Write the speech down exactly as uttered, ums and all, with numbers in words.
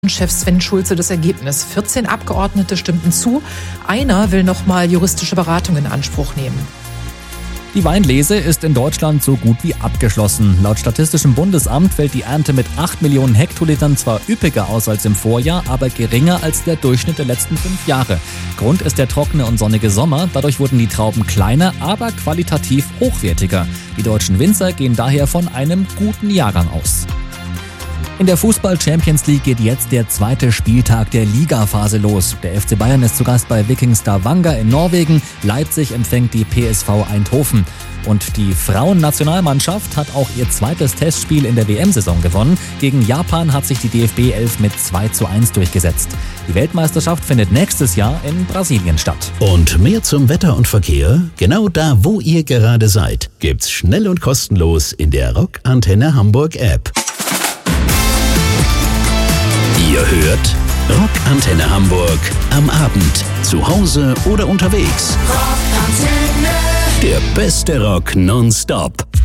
Chef Sven Schulze das Ergebnis. vierzehn Abgeordnete stimmten zu. Einer will nochmal juristische Beratung in Anspruch nehmen. Die Weinlese ist in Deutschland so gut wie abgeschlossen. Laut Statistischem Bundesamt fällt die Ernte mit acht Millionen Hektolitern zwar üppiger aus als im Vorjahr, aber geringer als der Durchschnitt der letzten fünf Jahre. Grund ist der trockene und sonnige Sommer. Dadurch wurden die Trauben kleiner, aber qualitativ hochwertiger. Die deutschen Winzer gehen daher von einem guten Jahrgang aus. In der Fußball-Champions League geht jetzt der zweite Spieltag der Ligaphase los. Der F C Bayern ist zu Gast bei Viking Stavanger in Norwegen. Leipzig empfängt die P S V Eindhoven. Und die Frauennationalmannschaft hat auch ihr zweites Testspiel in der W M-Saison gewonnen. Gegen Japan hat sich die D F B elf mit zwei zu eins durchgesetzt. Die Weltmeisterschaft findet nächstes Jahr in Brasilien statt. Und mehr zum Wetter und Verkehr? Genau da, wo ihr gerade seid, gibt's schnell und kostenlos in der Rock Antenne Hamburg App. Ihr hört Rock Antenne Hamburg am Abend, zu Hause oder unterwegs. Rock Antenne. Der beste Rock nonstop.